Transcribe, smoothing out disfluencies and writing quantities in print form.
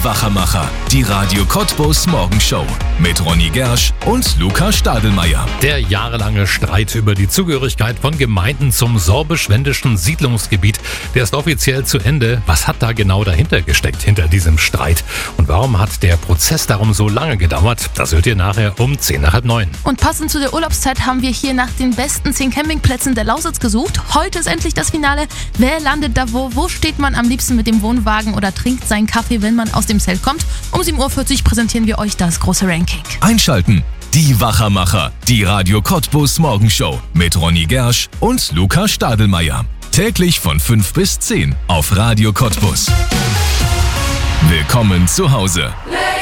Die Wachermacher, die Radio Cottbus Morgenshow mit Ronny Gersch und Luca Stadelmeier. Der jahrelange Streit über die Zugehörigkeit von Gemeinden zum sorbisch-wendischen Siedlungsgebiet, der ist offiziell zu Ende. Was hat da genau dahinter gesteckt, hinter diesem Streit? Und warum hat der Prozess darum so lange gedauert? Das hört ihr nachher um 8:10. Und passend zu der Urlaubszeit haben wir hier nach den besten 10 Campingplätzen der Lausitz gesucht. Heute ist endlich das Finale. Wer landet da wo? Wo steht man am liebsten mit dem Wohnwagen oder trinkt seinen Kaffee, wenn man aus dem Zelt kommt? Um 7:40 Uhr präsentieren wir euch das große Ranking. Einschalten. Die Wachermacher, die Radio Cottbus Morgenshow mit Ronny Gersch und Luca Stadelmeier. Täglich von 5 bis 10 auf Radio Cottbus. Willkommen zu Hause.